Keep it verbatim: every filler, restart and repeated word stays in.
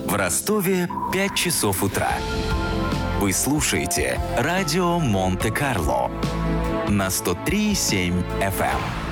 В Ростове пять часов утра. Вы слушаете радио Монте-Карло на сто три и семь эф эм.